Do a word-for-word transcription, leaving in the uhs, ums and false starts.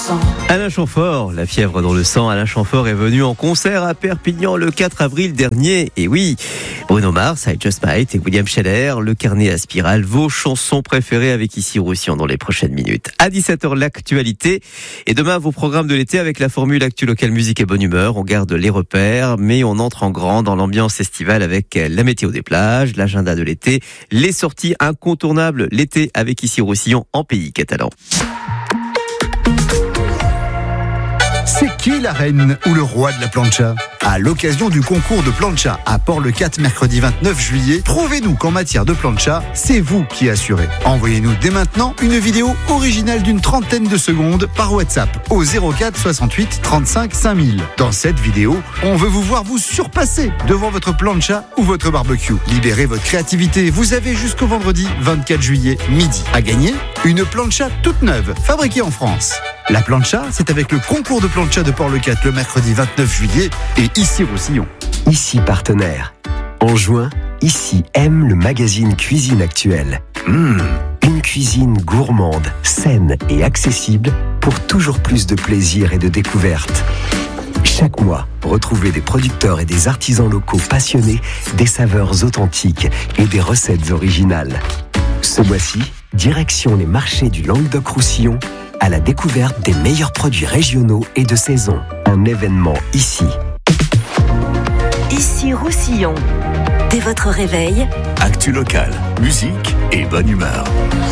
sang. Alain Chamfort, la fièvre dans le sang. Alain Chamfort est venu en concert à Perpignan le quatre avril dernier. Et oui, Bruno Mars, I Just Might et William Scheller, le carnet à spirale, vos chansons préférées avec Ici Roussillon dans les prochaines minutes. À dix-sept heures, l'actualité. Et demain, vos programmes de l'été avec la formule Actu Locale Musique et Bonne Humeur. On garde les repères, mais on entre en grand dans l'ambiance estivale avec la météo des plages, l'agenda de l'été, les sorties incontournables l'été avec Ici Roussillon en pays catalan. C'est qui la reine ou le roi de la plancha ? À l'occasion du concours de plancha à Port-le-Cat mercredi vingt-neuf juillet, prouvez-nous qu'en matière de plancha, c'est vous qui assurez. Envoyez-nous dès maintenant une vidéo originale d'une trentaine de secondes par WhatsApp au zéro quatre soixante-huit trente-cinq cinq mille. Dans cette vidéo, on veut vous voir vous surpasser devant votre plancha ou votre barbecue. Libérez votre créativité, vous avez jusqu'au vendredi vingt-quatre juillet midi. À gagner, une plancha toute neuve, fabriquée en France. La plancha, c'est avec le concours de plancha de Port-le-Cat le mercredi vingt-neuf juillet et Ici Roussillon. Ici Partenaire. En juin, Ici aime le magazine Cuisine Actuelle. Mmh, une cuisine gourmande, saine et accessible pour toujours plus de plaisir et de découverte. Chaque mois, retrouvez des producteurs et des artisans locaux passionnés, des saveurs authentiques et des recettes originales. Ce mois-ci, direction les marchés du Languedoc-Roussillon à la découverte des meilleurs produits régionaux et de saison. Un événement ici. Ici Roussillon. Dès votre réveil, Actu locale, musique et bonne humeur.